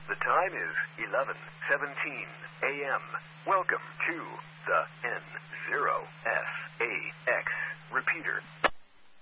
The time is 11:17 a.m. Welcome to the N0SAX repeater.